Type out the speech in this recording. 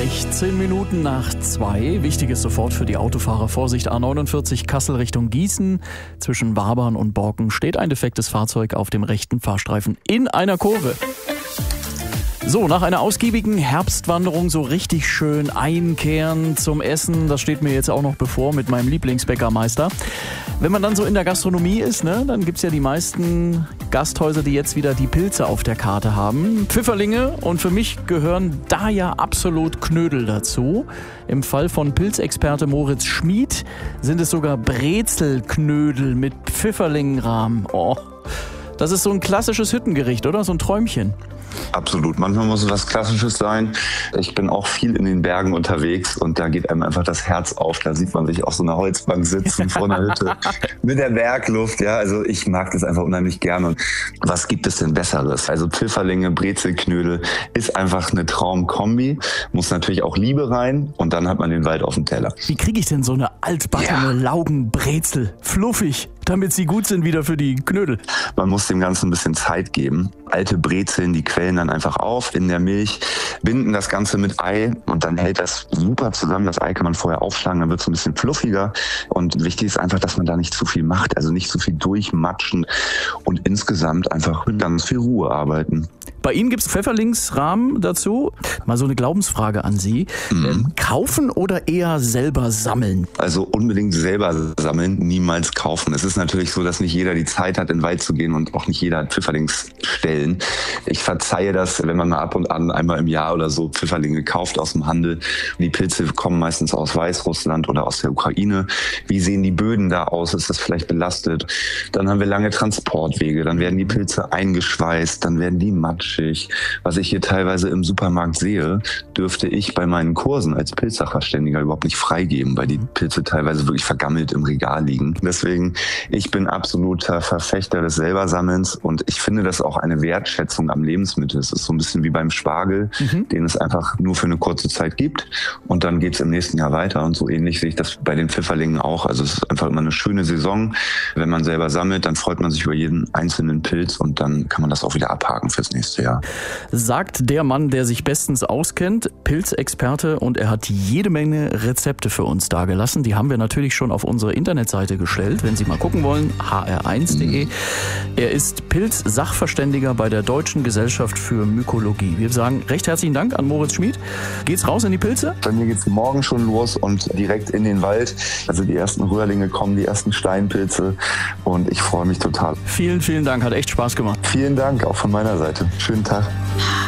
16 Minuten nach 2. Wichtiges sofort für die Autofahrer. Vorsicht, A49 Kassel Richtung Gießen. Zwischen Wabern und Borken steht ein defektes Fahrzeug auf dem rechten Fahrstreifen in einer Kurve. So, nach einer ausgiebigen Herbstwanderung so richtig schön einkehren zum Essen. Das steht mir jetzt auch noch bevor mit meinem Lieblingsbäckermeister. Wenn man dann so in der Gastronomie ist, dann gibt's ja die meisten Gasthäuser, die jetzt wieder die Pilze auf der Karte haben. Pfifferlinge, und für mich gehören da ja absolut Knödel dazu. Im Fall von Pilzexperte Moritz Schmid sind es sogar Brezelknödel mit Pfifferlingenrahmen. Oh, das ist so ein klassisches Hüttengericht, oder? So ein Träumchen. Absolut. Manchmal muss es was Klassisches sein. Ich bin auch viel in den Bergen unterwegs und da geht einem einfach das Herz auf. Da sieht man sich auf so einer Holzbank sitzen vor einer Hütte mit der Bergluft. Ja, also ich mag das einfach unheimlich gerne. Und was gibt es denn Besseres? Also Pfifferlinge, Brezelknödel ist einfach eine Traumkombi. Muss natürlich auch Liebe rein und dann hat man den Wald auf dem Teller. Wie kriege ich denn so eine altbackene Laugenbrezel fluffig, damit sie gut sind wieder für die Knödel? Man muss dem Ganzen ein bisschen Zeit geben. Alte Brezeln, die quellen dann einfach auf in der Milch, binden das Ganze mit Ei und dann hält das super zusammen. Das Ei kann man vorher aufschlagen, dann wird es ein bisschen fluffiger. Und wichtig ist einfach, dass man da nicht zu viel macht, also nicht zu viel durchmatschen und insgesamt einfach mit ganz viel Ruhe arbeiten. Bei Ihnen gibt es Pfefferlingsrahmen dazu. Mal so eine Glaubensfrage an Sie. Kaufen oder eher selber sammeln? Also unbedingt selber sammeln, niemals kaufen. Es ist natürlich so, dass nicht jeder die Zeit hat, in den Wald zu gehen und auch nicht jeder hat Pfifferlingsstellen. Ich verzeihe das, wenn man mal ab und an einmal im Jahr oder so Pfifferlinge kauft aus dem Handel. Die Pilze kommen meistens aus Weißrussland oder aus der Ukraine. Wie sehen die Böden da aus? Ist das vielleicht belastet? Dann haben wir lange Transportwege. Dann werden die Pilze eingeschweißt. Dann werden die matschig. Was ich hier teilweise im Supermarkt sehe, dürfte ich bei meinen Kursen als Pilzsachverständiger überhaupt nicht freigeben, weil die Pilze teilweise wirklich vergammelt im Regal liegen. Deswegen, ich bin absoluter Verfechter des Selbersammelns und ich finde das auch eine Wertschätzung am Lebensmittel. Es ist so ein bisschen wie beim Spargel, den es einfach nur für eine kurze Zeit gibt und dann geht es im nächsten Jahr weiter. Und so ähnlich sehe ich das bei den Pfifferlingen auch. Also es ist einfach immer eine schöne Saison. Wenn man selber sammelt, dann freut man sich über jeden einzelnen Pilz und dann kann man das auch wieder abhaken fürs nächste Jahr. Sagt der Mann, der sich bestens auskennt, Pilzexperte, und er hat jede Menge Rezepte für uns dagelassen. Die haben wir natürlich schon auf unsere Internetseite gestellt, wenn Sie mal gucken wollen, hr1.de. Er ist Pilzsachverständiger bei der Deutschen Gesellschaft für Mykologie. Wir sagen recht herzlichen Dank an Moritz Schmid. Geht's raus in die Pilze? Bei mir geht's morgen schon los und direkt in den Wald. Also die ersten Röhrlinge kommen, die ersten Steinpilze und ich freue mich total. Vielen, vielen Dank, hat echt Spaß gemacht. Vielen Dank, auch von meiner Seite. Schönen Tag.